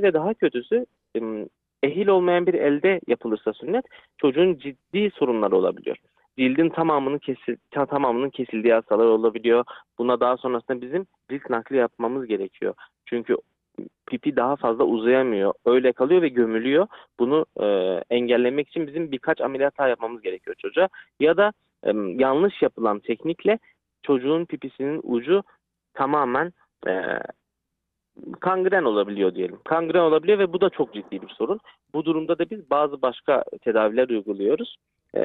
ve daha kötüsü ehil olmayan bir elde yapılırsa sünnet çocuğun ciddi sorunları olabiliyor. Cildin tamamının kesildiği hastalar olabiliyor. Buna daha sonrasında bizim cilt nakli yapmamız gerekiyor. Çünkü pipi daha fazla uzayamıyor. Öyle kalıyor ve gömülüyor. Bunu engellemek için bizim birkaç ameliyat daha yapmamız gerekiyor çocuğa. Ya da yanlış yapılan teknikle çocuğun pipisinin ucu tamamen kangren olabiliyor diyelim. Kangren olabiliyor ve bu da çok ciddi bir sorun. Bu durumda da biz bazı başka tedaviler uyguluyoruz.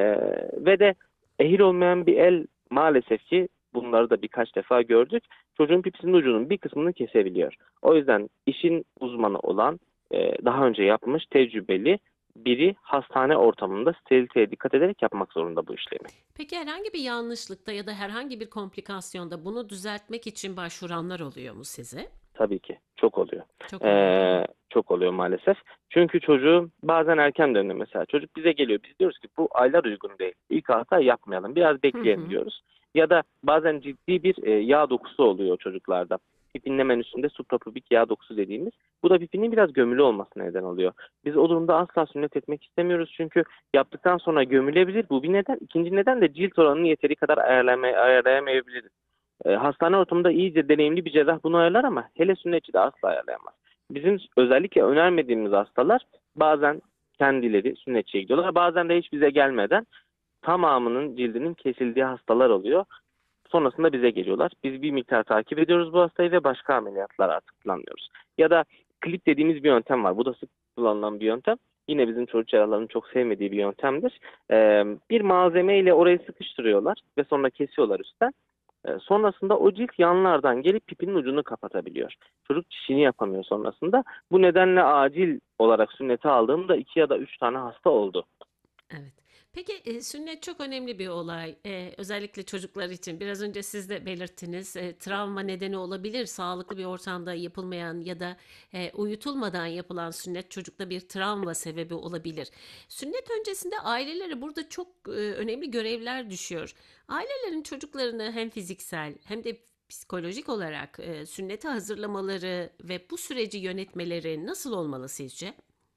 Ve de ehil olmayan bir el maalesef ki bunları da birkaç defa gördük. Çocuğun pipisinin ucunun bir kısmını kesebiliyor. O yüzden işin uzmanı olan, daha önce yapmış, tecrübeli biri hastane ortamında steriliteye dikkat ederek yapmak zorunda bu işlemi. Peki herhangi bir yanlışlıkta ya da herhangi bir komplikasyonda bunu düzeltmek için başvuranlar oluyor mu size? Tabii ki. Çok oluyor. Çok oluyor, değil mi? Çok oluyor maalesef. Çünkü çocuğu bazen erken dönüyor mesela. Çocuk bize geliyor. Biz diyoruz ki bu aylar uygun değil. İlk hata yapmayalım. Biraz Hı bekleyelim hı. diyoruz. Ya da bazen ciddi bir yağ dokusu oluyor çocuklarda. Pipinin hemen üstünde suprapubik yağ dokusu dediğimiz. Bu da pipinin biraz gömülü olmasına neden oluyor. Biz o durumda asla sünnet etmek istemiyoruz. Çünkü yaptıktan sonra gömülebilir. Bu bir neden. İkinci neden de cilt oranını yeteri kadar ayarlayamayabiliriz. Hastane ortamında iyice deneyimli bir cerrah bunu ayarlar ama hele sünnetçi de asla ayarlayamaz. Bizim özellikle önermediğimiz hastalar bazen kendileri sünnetçiye gidiyorlar. Bazen de hiç bize gelmeden tamamının cildinin kesildiği hastalar oluyor. Sonrasında bize geliyorlar. Biz bir miktar takip ediyoruz bu hastayı ve başka ameliyatlar artık planlıyoruz. Ya da klip dediğimiz bir yöntem var. Bu da sık kullanılan bir yöntem. Yine bizim çocuk cerrahlarının çok sevmediği bir yöntemdir. Bir malzemeyle orayı sıkıştırıyorlar ve sonra kesiyorlar üstten. Sonrasında o cilt yanlardan gelip pipinin ucunu kapatabiliyor. Çocuk çişini yapamıyor sonrasında. Bu nedenle acil olarak sünneti aldığımda 2 ya da 3 tane hasta oldu. Evet. Peki sünnet çok önemli bir olay. Özellikle çocuklar için. Biraz önce siz de belirttiniz. Travma nedeni olabilir. Sağlıklı bir ortamda yapılmayan ya da uyutulmadan yapılan sünnet çocukta bir travma sebebi olabilir. Sünnet öncesinde ailelere burada çok önemli görevler düşüyor. Ailelerin çocuklarını hem fiziksel hem de psikolojik olarak sünnete hazırlamaları ve bu süreci yönetmeleri nasıl olmalı sizce?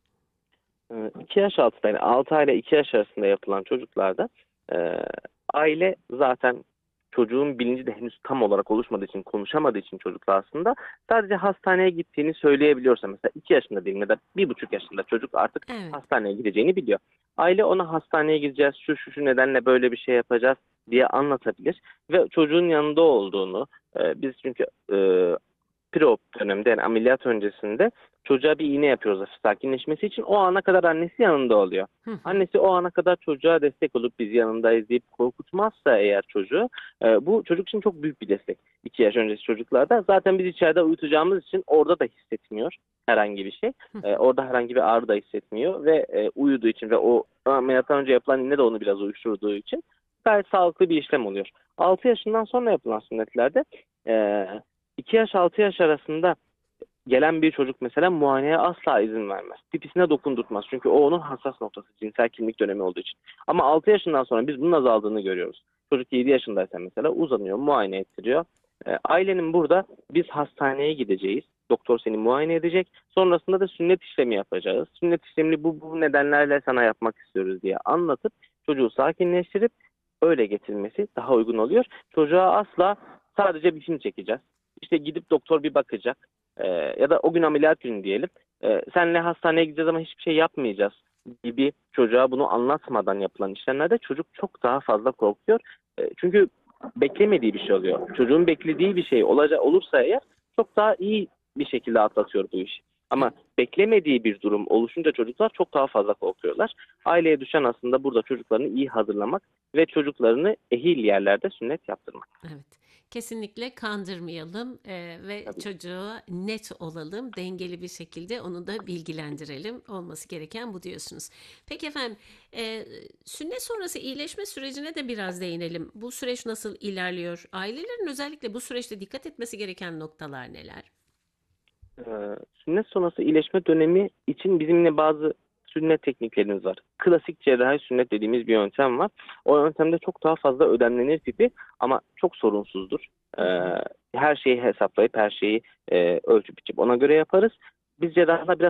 2 yaş altında yani 6 ay ile 2 yaş arasında yapılan çocuklarda e, aile zaten çocuğun bilinci de henüz tam olarak oluşmadığı için konuşamadığı için çocukla aslında sadece hastaneye gittiğini söyleyebiliyorsa mesela 2 yaşında değil ya da 1,5 yaşında çocuk artık Evet. hastaneye gideceğini biliyor. Aile ona hastaneye gideceğiz şu nedenle böyle bir şey yapacağız diye anlatabilir ve çocuğun yanında olduğunu biz çünkü pre-op döneminde yani ameliyat öncesinde çocuğa bir iğne yapıyoruz hafif sakinleşmesi için. O ana kadar annesi yanında oluyor. Hı hı. Annesi o ana kadar çocuğa destek olup biz yanındayız deyip korkutmazsa eğer çocuğu bu çocuk için çok büyük bir destek. 2 yaş öncesi çocuklarda zaten biz içeride uyutacağımız için orada da hissetmiyor herhangi bir şey. Hı. Orada herhangi bir ağrı da hissetmiyor ve uyuduğu için ve o ameliyattan önce yapılan iğne de onu biraz uyuşturduğu için gayet sağlıklı bir işlem oluyor. 6 yaşından sonra yapılan sünnetlerde e, 2 yaş 6 yaş arasında gelen bir çocuk mesela muayeneye asla izin vermez. Pipisine dokundurtmaz. Çünkü o onun hassas noktası cinsel kimlik dönemi olduğu için. Ama 6 yaşından sonra biz bunun azaldığını görüyoruz. Çocuk 7 yaşındaysa mesela uzanıyor, muayene ettiriyor. Ailenin burada biz hastaneye gideceğiz. Doktor seni muayene edecek. Sonrasında da sünnet işlemi yapacağız. Sünnet işlemini bu nedenlerle sana yapmak istiyoruz diye anlatıp çocuğu sakinleştirip öyle getirmesi daha uygun oluyor. Çocuğa asla sadece bir film çekeceğiz. İşte gidip doktor bir bakacak. Ya da o gün ameliyat günü diyelim. Senle hastaneye gideceğiz ama hiçbir şey yapmayacağız gibi çocuğa bunu anlatmadan yapılan işlemlerde çocuk çok daha fazla korkuyor. Çünkü beklemediği bir şey oluyor. Çocuğun beklediği bir şey olursa eğer çok daha iyi bir şekilde atlatıyor bu işi. Ama beklemediği bir durum oluşunca çocuklar çok daha fazla korkuyorlar. Aileye düşen aslında burada çocuklarını iyi hazırlamak ve çocuklarını ehil yerlerde sünnet yaptırmak. Evet. Kesinlikle kandırmayalım ve Tabii. çocuğa net olalım, dengeli bir şekilde onu da bilgilendirelim. Olması gereken bu diyorsunuz. Peki efendim, sünnet sonrası iyileşme sürecine de biraz değinelim. Bu süreç nasıl ilerliyor? Ailelerin özellikle bu süreçte dikkat etmesi gereken noktalar neler? Sünnet sonrası iyileşme dönemi için bizim yine bazı sünnet tekniklerimiz var. Klasik cerrahi sünnet dediğimiz bir yöntem var. O yöntemde çok daha fazla ödemlenir pipi ama çok sorunsuzdur. Hı hı. Her şeyi hesaplayıp her şeyi ölçüp biçip ona göre yaparız. Biz cerrahlar biraz